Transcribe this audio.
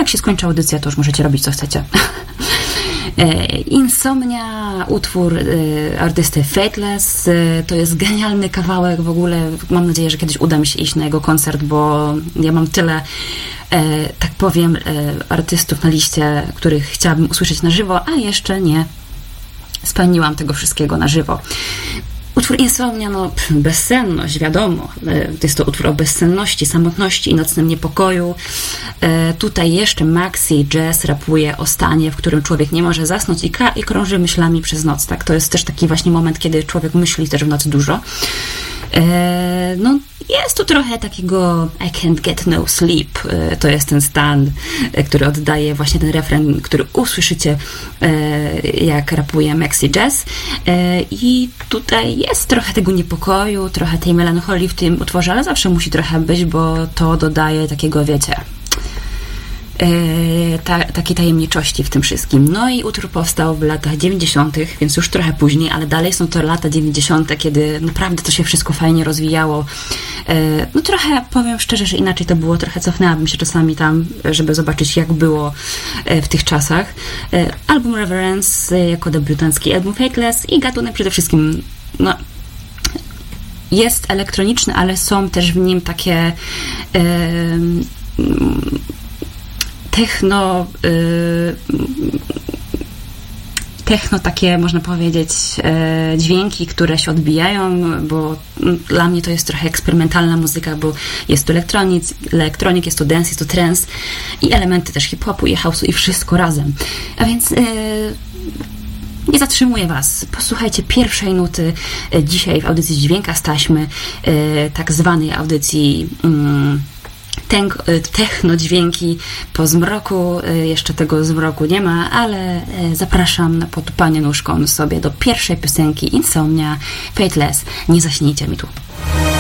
jak się skończy audycja, to już możecie robić, co chcecie. Insomnia, utwór artysty Fateless, to jest genialny kawałek w ogóle. Mam nadzieję, że kiedyś uda mi się iść na jego koncert, bo ja mam tyle, tak powiem, artystów na liście, których chciałabym usłyszeć na żywo, a jeszcze nie spełniłam tego wszystkiego na żywo. Utwór Insomnia, bezsenność, wiadomo. To jest to utwór o bezsenności, samotności i nocnym niepokoju. Tutaj jeszcze Maxi Jazz rapuje o stanie, w którym człowiek nie może zasnąć i krąży myślami przez noc. Tak? To jest też taki właśnie moment, kiedy człowiek myśli też w nocy dużo. Jest tu trochę takiego I can't get no sleep. To jest ten stan, który oddaje właśnie ten refren, który usłyszycie, jak rapuje Maxi Jazz. I tutaj jest trochę tego niepokoju, trochę tej melancholii w tym utworze, ale zawsze musi trochę być, bo to dodaje takiego, wiecie, takiej tajemniczości w tym wszystkim. No i utwór powstał w latach 90., więc już trochę później, ale dalej są to lata 90., kiedy naprawdę to się wszystko fajnie rozwijało. Trochę, powiem szczerze, że inaczej to było, trochę cofnęłabym się czasami tam, żeby zobaczyć, jak było w tych czasach. Album Reverence jako debiutancki album Fateless i gatunek przede wszystkim, jest elektroniczny, ale są też w nim takie techno takie, można powiedzieć, dźwięki, które się odbijają, bo dla mnie to jest trochę eksperymentalna muzyka, bo jest to elektronik, jest to dance, jest to trance i elementy też hip-hopu i house'u i wszystko razem. A więc nie zatrzymuję Was. Posłuchajcie pierwszej nuty dzisiaj w audycji Dźwięka z taśmy, tak zwanej audycji techno dźwięki po zmroku. Jeszcze tego zmroku nie ma, ale zapraszam na potupanie nóżką sobie do pierwszej piosenki Insomnia, Fateless. Nie zaśnijcie mi tu.